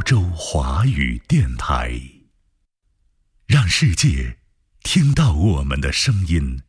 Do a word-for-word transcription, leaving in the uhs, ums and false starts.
洲华语电台，让世界听到我们的声音。